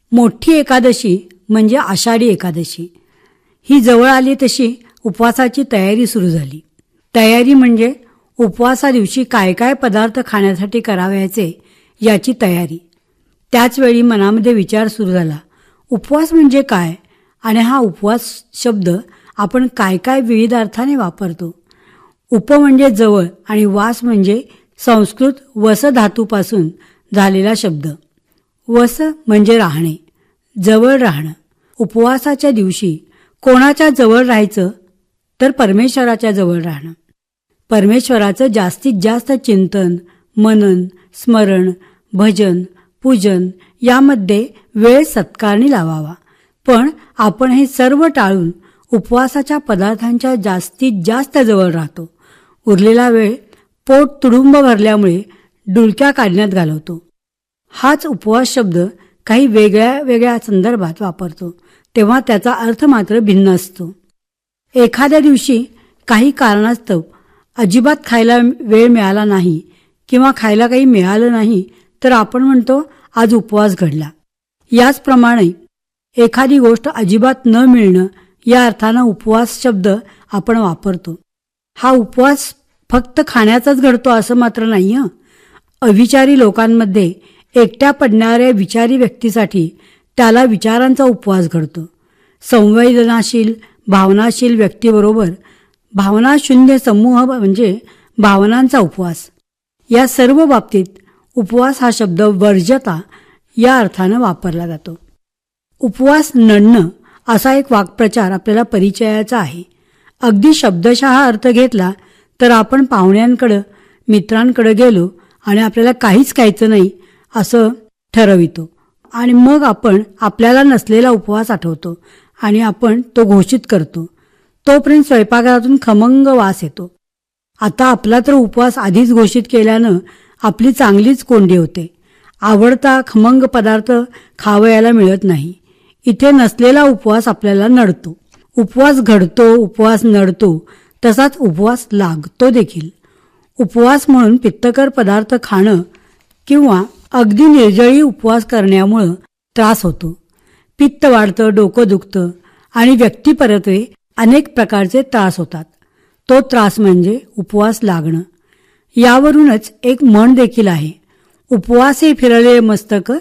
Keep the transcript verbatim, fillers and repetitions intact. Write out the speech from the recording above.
मोठी एकादशी म्हणजे आषाढी एकादशी. ही जवळ आली तशी उपवासाची तयारी सुरू झाली. तयारी म्हणजे उपवासा दिवशी काय काय पदार्थ खाण्यासाठी करावयाचे याची तयारी. त्याचवेळी मनामध्ये विचार सुरू झाला, उपवास म्हणजे काय आणि हा उपवास शब्द आपण काय काय विविध अर्थाने वापरतो. उप म्हणजे जवळ आणि वास म्हणजे संस्कृत वस धातूपासून झालेला शब्द. वस म्हणजे राहणे, जवळ राहणं. उपवासाच्या दिवशी कोणाच्या जवळ राहायचं तर परमेश्वराच्या जवळ राहणं. परमेश्वराचं जास्तीत जास्त चिंतन, मनन, स्मरण, भजन, पूजन यामध्ये वेळ सत्कारणी लावावा. पण आपण हे सर्व टाळून उपवासाच्या पदार्थांच्या जास्तीत जास्त जवळ राहतो. उरलेला वेळ पोट तुडुंब भरल्यामुळे डुलक्या काढण्यात घालवतो. हाच उपवास शब्द काही वेगळ्या वेगळ्या संदर्भात वापरतो तेव्हा त्याचा अर्थ मात्र भिन्न असतो. एखाद्या दिवशी काही कारणास्तव अजिबात खायला वेळ मिळाला नाही किंवा खायला काही मिळालं नाही तर आपण म्हणतो आज उपवास घडला. याचप्रमाणे एखादी गोष्ट अजिबात न मिळणं या अर्थानं उपवास शब्द आपण वापरतो. हा उपवास फक्त खाण्याचाच घडतो असं मात्र नाही. हं अविचारी लोकांमध्ये एकट्या पडणाऱ्या विचारी व्यक्तीसाठी त्याला विचारांचा उपवास घडतो. संवेदनाशील भावनाशील व्यक्तीबरोबर भावनाशून्य समूह म्हणजे भावनांचा उपवास. या सर्व बाबतीत उपवास हा शब्द वर्ज्यता या अर्थानं वापरला जातो. उपवास नडणं असा एक वाक्प्रचार आपल्याला परिचयाचा आहे. अगदी शब्दशः अर्थ घेतला तर आपण पाहुण्यांकडं मित्रांकडे गेलो आणि आपल्याला काहीच खायचं नाही असं ठरवितो आणि मग आपण आपल्याला नसलेला उपवास आठवतो आणि आपण तो घोषित करतो. तोपर्यंत स्वयंपाकघरातून खमंग वास येतो. आता आपला तर उपवास आधीच घोषित केल्यानं आपली चांगलीच कोंडी होते. आवडता खमंग पदार्थ खावयाला मिळत नाही. इथे नसलेला उपवास आपल्याला नडतो. उपवास घडतो, उपवास नडतो, तसाच उपवास लागतो देखील. उपवास म्हणून पित्तकर पदार्थ खाणं किंवा अगदी निर्जळी उपवास करण्यामुळं त्रास होतो. पित्त वाढतं, डोकं दुखतं आणि व्यक्तिपरत्वे अनेक प्रकारचे त्रास होतात. तो त्रास म्हणजे उपवास लागणं. यावरूनच एक म्हण देखील आहे, उपवासे फिरले मस्तक